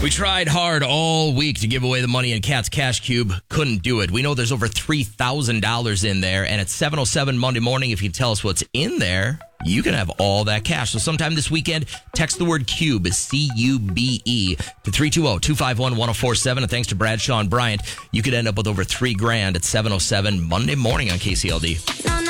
We tried hard all week to give away the money in Cat's Cash Cube. Couldn't do it. We know there's over $3,000 in there. And at 7:07 Monday morning, if you tell us what's in there, you can have all that cash. So sometime this weekend, text the word CUBE, C-U-B-E, to 320-251-1047. And thanks to Bradshaw and Bryant, you could end up with over $3,000 at 7:07 Monday morning on KCLD.